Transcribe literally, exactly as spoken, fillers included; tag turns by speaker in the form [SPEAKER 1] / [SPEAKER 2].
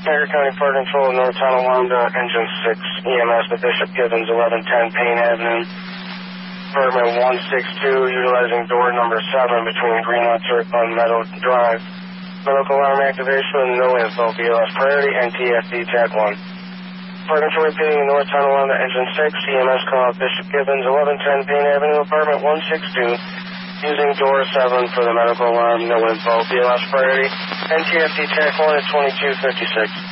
[SPEAKER 1] Niagara County Fire Control, North Tonawanda, Engine six, E M S to Bishop Gibbons, eleven ten Payne Avenue. Department one six two, utilizing door number seven between Greenwood Circle and Meadow Drive. Medical alarm activation, no info, B L S priority, N T F D Tech one. Fire Control repeating North Tonawanda, Engine six, E M S call out Bishop Gibbons, eleven ten Payne Avenue, Apartment one six two, using door seven for the medical alarm, no info, B L S priority, N T F D Tech one at twenty-two fifty-six.